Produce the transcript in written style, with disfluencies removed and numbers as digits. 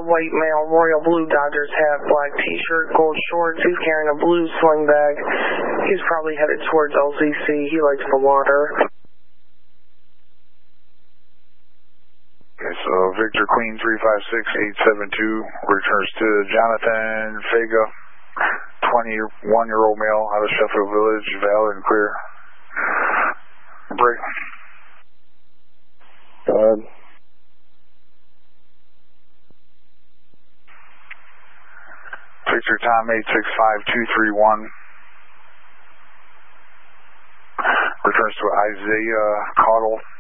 white male, royal blue Dodgers hat, black t-shirt, gold shorts. He's carrying a blue sling bag. He's probably headed towards LCC. He likes the water. Okay, so Victor Queen 356872 returns to Jonathan Fega, 21-year-old male out of Sheffield Village, valid and clear. Break. Go ahead. Victor Tom 865231 returns to Isaiah Caudle.